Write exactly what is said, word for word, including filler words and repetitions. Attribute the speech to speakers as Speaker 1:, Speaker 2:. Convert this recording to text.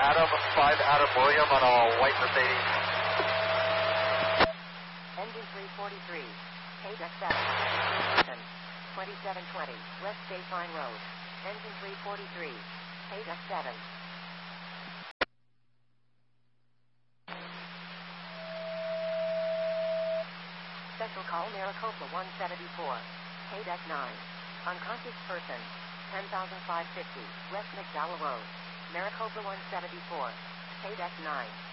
Speaker 1: Adam, five Adam William on a white Mercedes.
Speaker 2: Engine three forty-three, K deck seven, twenty-seven twenty, West Baseline Road. Engine three forty-three, K deck seven. Special call Maricopa one seventy-four, K deck nine. Unconscious person, ten thousand five hundred fifty, West McDowell Road. Maricopa one seventy-four, K deck nine.